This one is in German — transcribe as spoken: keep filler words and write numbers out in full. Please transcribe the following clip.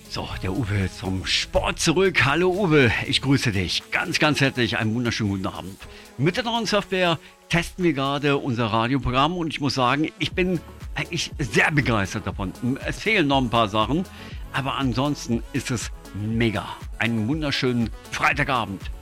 So, der Uwe ist vom Sport zurück. Hallo Uwe, ich grüße dich ganz, ganz herzlich. Einen wunderschönen guten Abend. Mit der neuen Software testen wir gerade unser Radioprogramm und ich muss sagen, ich bin eigentlich sehr begeistert davon. Es fehlen noch ein paar Sachen, aber ansonsten ist es mega. Einen wunderschönen Freitagabend.